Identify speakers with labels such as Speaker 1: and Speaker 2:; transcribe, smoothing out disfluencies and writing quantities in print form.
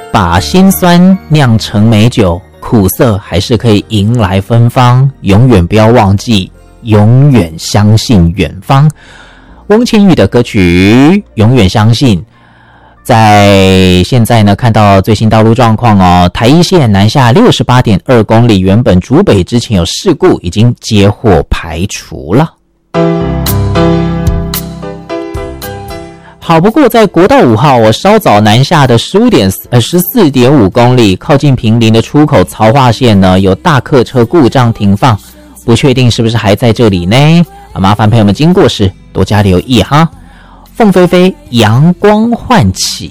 Speaker 1: 把辛酸酿成美酒，苦涩还是可以迎来芬芳。永远不要忘记，永远相信远方。翁倩玉的歌曲《永远相信》。在现在呢，看到最新道路状况哦，台一线南下68.2公里，原本竹北之前有事故，已经接获排除了。好，不过在国道5号，我稍早南下的14.5公里，靠近坪林的出口曹化线呢，有大客车故障停放，不确定是不是还在这里呢？麻烦朋友们经过时多加留意哈。凤飞飞阳光焕起。